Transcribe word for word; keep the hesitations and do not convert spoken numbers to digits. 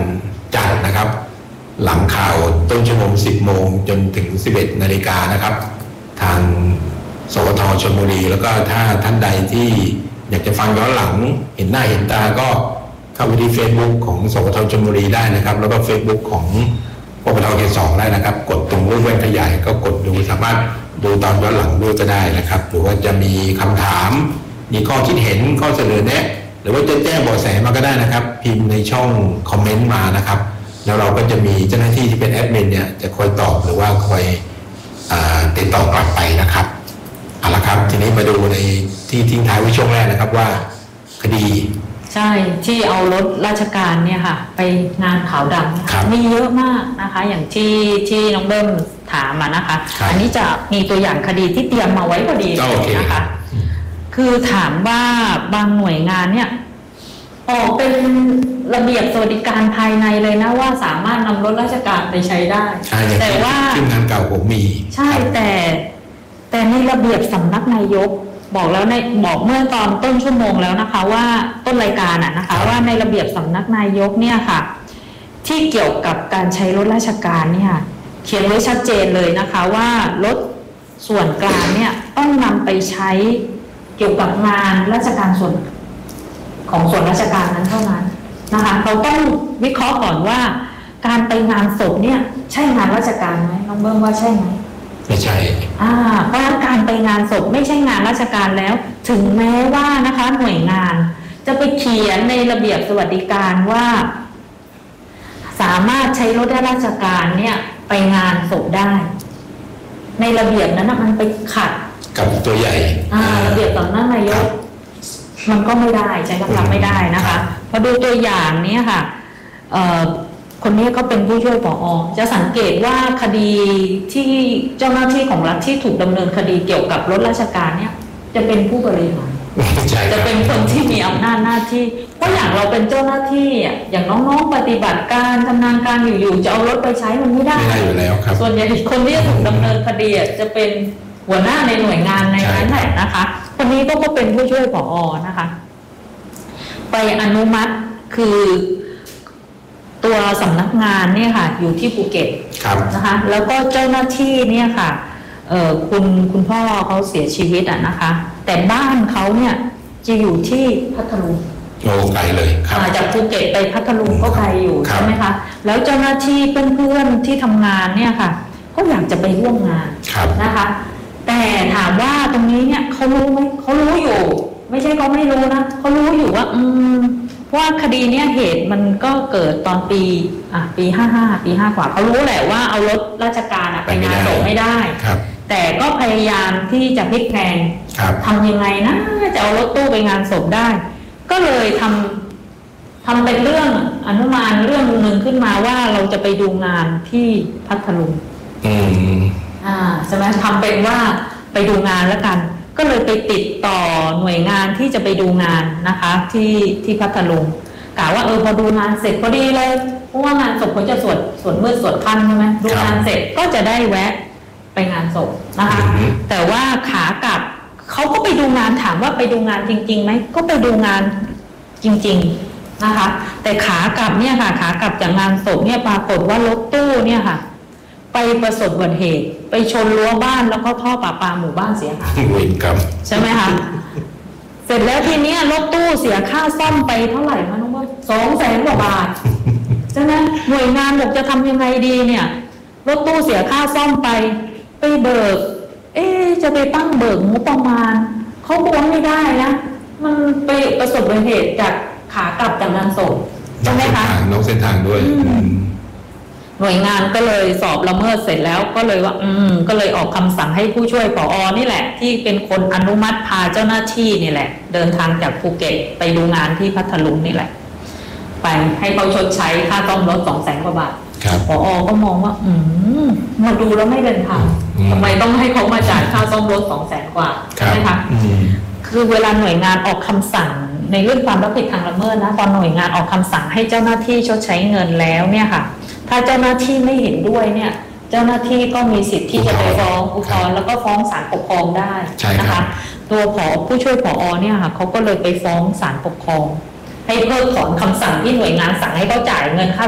จัดนะครับหลังข่าวต้นชั่วโมงสิบโมงจนถึงสิบเอ็ดนาฬิกานะครับทางสวทชลบุรีแล้วก็ถ้าท่านใดที่อยากจะฟังย้อนหลังเห็นหน้าเห็นตาก็เข้าไปที่ Facebook ของสวทชลบุรีได้นะครับแล้วก็ Facebook ของปปทเขตสองได้นะครับกดตรงรูปแว่นขยายก็กดดูสามารถดูตอนย้อนหลังด้วยก็ได้นะครับหรือว่าจะมีคำถามมีข้อคิดเห็นข้อเสนอแนะหรือว่าจะแจ้งเบาะแสมาก็ได้นะครับพิมพ์ในช่องคอมเมนต์มานะครับแล้วเราก็จะมีเจ้าหน้าที่ที่เป็นแอดมินเนี่ยจะคอยตอบหรือว่าคอยติดต่อกลับไปนะครับเอาละครับทีนี้มาดูในที่ทิ้งท้ายไว้ช่วงแรกนะครับว่าคดีใช่ที่เอารถราชการเนี่ยค่ะไปงานขาวดำมีเยอะมากนะคะอย่างที่ที่น้องเบิ้มถามมานะคะอันนี้จะมีตัวอย่างคดีที่เตรียมมาไว้พอดีนะคะคือถามว่าบางหน่วยงานเนี่ยออกเป็นระเบียบสวัสดิการภายในเลยนะว่าสามารถนำรถราชการไปใช้ได้แต่ว่าที่งานเก่าผมมีใช่แต่แต่ในระเบียบสำนักนายกบอกแล้วในบอกเมื่อตอนต้นชั่วโมงแล้วนะคะว่าต้นรายการอ่ะนะคะว่าในระเบียบสำนักนายกเนี่ยค่ะที่เกี่ยวกับการใช้รถราชการเนี่ยเขียนไว้ชัดเจนเลยนะคะว่ารถส่วนกลางเนี่ยต้องนำไปใช้เกี่ยวกับงานราชการส่วนของส่วนราชการนั้นเท่านั้นนะคะเขาต้องวิเคราะห์ก่อนว่าการไปงานศพเนี่ยใช่งานราชการไหมน้องเบิ้มว่าใช่ไหมไม่ใช่อ่าเพราะการไปงานศพไม่ใช่งานราชการแล้วถึงแม้ว่านะคะหน่วยงานจะไปเขียนในระเบียบสวัสดิการว่าสามารถใช้รถราชการเนี่ยไปงานศพได้ในระเบียบนั้นมันไปขัดกับตัวใหญ่อ่าระเบียบสำนักนายกมันก็ไม่ได้ใช้กำลังไม่ได้นะคะพอดูตัวอย่างนี้ค่ะคนนี้ก็เป็นผู้ช่วยผอ.จะสังเกตว่าคดีที่เจ้าหน้าที่ของรัฐที่ถูกดำเนินคดีเกี่ยวกับรถราชการเนี่ยจะเป็นผู้บริหารจะเป็นคนที่มีอำนาจหน้าที่เพราะอย่างเราเป็นเจ้าหน้าที่อย่างน้องๆปฏิบัติการทำงานการอยู่ๆจะเอารถไปใช้มันไม่ได้ไม่ได้อยู่แล้วครับส่วนใหญ่คนที่ถูกดำเนินคดีจะเป็นหัวหน้าในหน่วยงานในนั้นแหละนะคะคนนี้ก็ก็เป็นผู้ช่วยผอ.นะคะไปอนุมัติคือตัวสำนักงานเนี่ยค่ะอยู่ที่ภูเก็ตนะคะแล้วก็เจ้าหน้าที่เนี่ยค่ะเอ่อคุณคุณพ่อเขาเสียชีวิตอ่ะนะคะแต่บ้านเขาเนี่ยจะอยู่ที่พัทลุงโอ้ไกลเลยครับจากภูเก็ตไปพัทลุงก็ไกลอยู่ใช่ไหมคะแล้วเจ้าหน้าที่เพื่อนๆที่ทำงานเนี่ยค่ะก็อยากจะไปร่วมงานนะคะแต่ถามว่าตรงนี้เนี่ยเขารู้ไหมเขารู้อยู่ไม่ใช่เขาไม่รู้นะเขารู้อยู่ว่าอืมว่าคดีเนี้ยเหตุมันก็เกิดตอนปีอ่ะปีห้าห้าปีห้ากว่าเขารู้แหละว่าเอารถราชการไปงานศพไม่ได้แต่ก็พยายามที่จะพลิกแพลงทำยังไงนะจะเอารถตู้ไปงานศพได้ก็เลยทำทำเป็นเรื่องอนุมานเรื่องหนึ่งขึ้นมาว่าเราจะไปดูงานที่พัทลุงอืมอ่าใช่ไหมทำเป็นว่าไปดูงานแล้วกันก็เลยไปติดต่อหน่วยงานที่จะไปดูงานนะคะที่ที่พัทลุงกะว่าเออพอดูงานเสร็จพอดีเลยเพราะว่างานศพเขาจะสวดสวดมืดสวดค่ำใช่ไหมดูงานเสร็จก็จะได้แวะไปงานศพนะคะแต่ว่าขากลับเขาก็ไปดูงานถามว่าไปดูงานจริงๆไหมก็ไปดูงานจริงๆนะคะแต่ขากลับเนี่ยค่ะขากลับจากงานศพเนี่ยปรากฏว่ารถตู้เนี่ยค่ะไปประสบอุบัติเหตุไปชนรั้วบ้านแล้วก็ท่อประปาหมู่บ้านเสียหายใช่ไหมคะเสร็จแล้วทีนี้รถตู้เสียค่าซ่อมไปเท่าไหร่คะน้องว่าสองแสนกว่าบาทใช่ไหมหน่วยงานบอกจะทำยังไงดีเนี่ยรถตู้เสียค่าซ่อมไปไปเบิกเอ๊จะไปตั้งเบิกงบประมาณเขาบอกว่าไม่ได้นะมันไปประสบอุบัติเหตุจากขากลับจากงานศพใช่ไหมคะนอกเส้นทางด้วยหน่วยงานก็เลยสอบละเมิดเสร็จแล้วก็เลยว่าอืมก็เลยออกคำสั่งให้ผู้ช่วยผอ.นี่แหละที่เป็นคนอนุมัติพาเจ้าหน้าที่นี่แหละเดินทางจากภูเก็ตไปดูงานที่พัทลุงนี่แหละไปให้เขาชดใช้ค่าซ่อมรถสองแสนกว่าบาทผอ.ก็มองว่าอืมมาดูแล้วไม่เป็นธรรมทำไมต้องให้เขามาจ่ายค่าซ่อมรถสองแสนกว่าใช่ไหมคะคือเวลาหน่วยงานออกคำสั่งในเรื่องความรับผิดทางละเมิดนะตอนหน่วยงานออกคำสั่งให้เจ้าหน้าที่ชดใช้เงินแล้วเนี่ยค่ะถ้าเจ้าหน้าที่ไม่เห็นด้วยเนี่ยเจ้าหน้าที่ก็มีสิทธิ์ที่จะไปฟ้องอุทธรณ์แล้วก็ฟ้องศาลปกครองได้นะคะตัวผอ.ผู้ช่วยผอ.เนี่ยค่ะเขาก็เลยไปฟ้องศาลปกครองให้เพิกถอนคำสั่งที่หน่วยงานสั่งให้เขาจ่ายเงินค่า